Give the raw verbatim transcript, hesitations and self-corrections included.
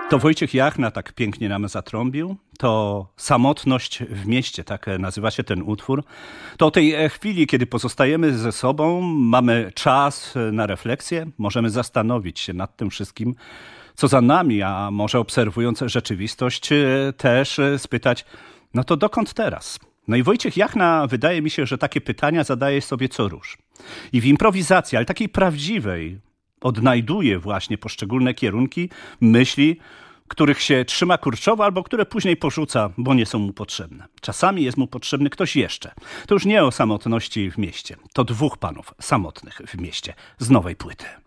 To Wojciech Jachna tak pięknie nam zatrąbił. To Samotność w mieście, tak nazywa się ten utwór. To o tej chwili, kiedy pozostajemy ze sobą, mamy czas na refleksję, możemy zastanowić się nad tym wszystkim, co za nami, a może obserwując rzeczywistość też spytać, no to dokąd teraz? No i Wojciech Jachna, wydaje mi się, że takie pytania zadaje sobie co róż. I w improwizacji, ale takiej prawdziwej, odnajduje właśnie poszczególne kierunki, myśli, których się trzyma kurczowo albo które później porzuca, bo nie są mu potrzebne. Czasami jest mu potrzebny ktoś jeszcze. To już nie o samotności w mieście. To dwóch panów samotnych w mieście z nowej płyty.